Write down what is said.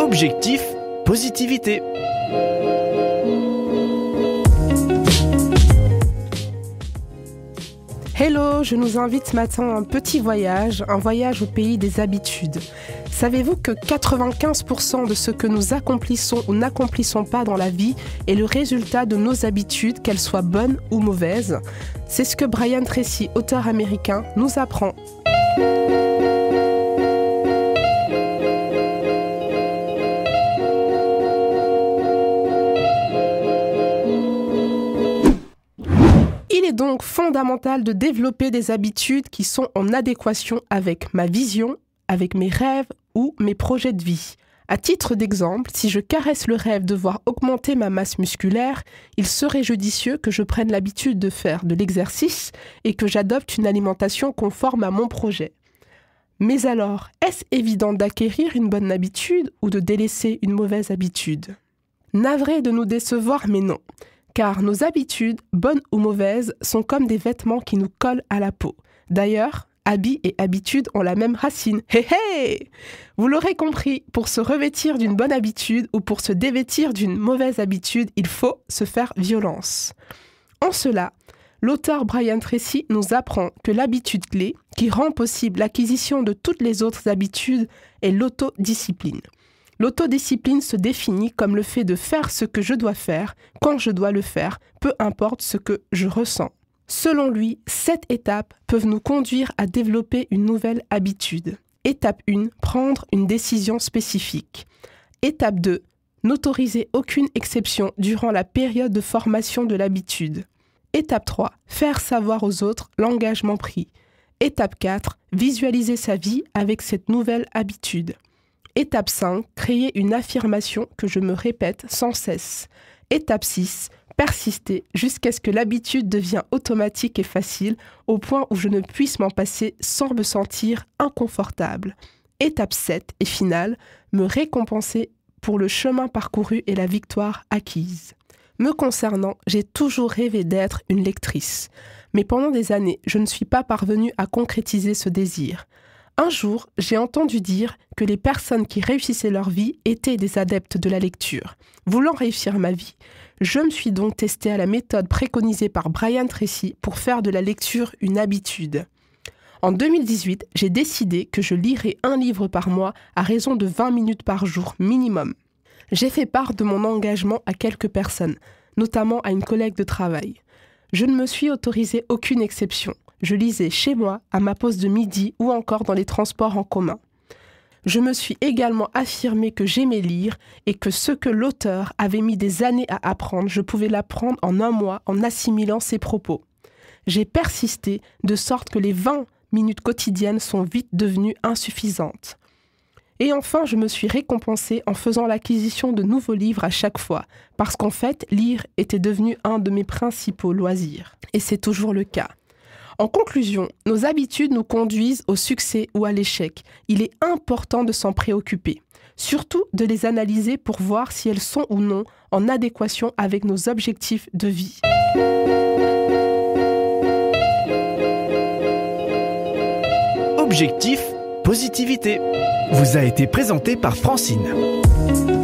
Objectif positivité. Hello, je nous invite ce matin à un petit voyage, un voyage au pays des habitudes. Savez-vous que 95% de ce que nous accomplissons ou n'accomplissons pas dans la vie est le résultat de nos habitudes, qu'elles soient bonnes ou mauvaises? C'est ce que Brian Tracy, auteur américain, nous apprend. Il est donc fondamental de développer des habitudes qui sont en adéquation avec ma vision, avec mes rêves ou mes projets de vie. À titre d'exemple, si je caresse le rêve de voir augmenter ma masse musculaire, il serait judicieux que je prenne l'habitude de faire de l'exercice et que j'adopte une alimentation conforme à mon projet. Mais alors, est-ce évident d'acquérir une bonne habitude ou de délaisser une mauvaise habitude? Navré de nous décevoir, mais non. Car nos habitudes, bonnes ou mauvaises, sont comme des vêtements qui nous collent à la peau. D'ailleurs, habits et habitudes ont la même racine. Hé hé! Vous l'aurez compris, pour se revêtir d'une bonne habitude ou pour se dévêtir d'une mauvaise habitude, il faut se faire violence. En cela, l'auteur Brian Tracy nous apprend que l'habitude clé, qui rend possible l'acquisition de toutes les autres habitudes, est l'autodiscipline. L'autodiscipline se définit comme le fait de faire ce que je dois faire, quand je dois le faire, peu importe ce que je ressens. Selon lui, 7 étapes peuvent nous conduire à développer une nouvelle habitude. Étape 1, prendre une décision spécifique. Étape 2, n'autoriser aucune exception durant la période de formation de l'habitude. Étape 3, faire savoir aux autres l'engagement pris. Étape 4, visualiser sa vie avec cette nouvelle habitude. Étape 5, créer une affirmation que je me répète sans cesse. Étape 6, persister jusqu'à ce que l'habitude devienne automatique et facile, au point où je ne puisse m'en passer sans me sentir inconfortable. Étape 7 et finale, me récompenser pour le chemin parcouru et la victoire acquise. Me concernant, j'ai toujours rêvé d'être une lectrice. Mais pendant des années, je ne suis pas parvenue à concrétiser ce désir. Un jour, j'ai entendu dire que les personnes qui réussissaient leur vie étaient des adeptes de la lecture. Voulant réussir ma vie, je me suis donc testée à la méthode préconisée par Brian Tracy pour faire de la lecture une habitude. En 2018, j'ai décidé que je lirais un livre par mois à raison de 20 minutes par jour minimum. J'ai fait part de mon engagement à quelques personnes, notamment à une collègue de travail. Je ne me suis autorisé aucune exception. Je lisais chez moi, à ma pause de midi ou encore dans les transports en commun. Je me suis également affirmé que j'aimais lire et que ce que l'auteur avait mis des années à apprendre, je pouvais l'apprendre en un mois en assimilant ses propos. J'ai persisté de sorte que les 20 minutes quotidiennes sont vite devenues insuffisantes. Et enfin, je me suis récompensée en faisant l'acquisition de nouveaux livres à chaque fois, parce qu'en fait, lire était devenu un de mes principaux loisirs. Et c'est toujours le cas. En conclusion, nos habitudes nous conduisent au succès ou à l'échec. Il est important de s'en préoccuper, surtout de les analyser pour voir si elles sont ou non en adéquation avec nos objectifs de vie. Objectif positivité vous a été présenté par Francine.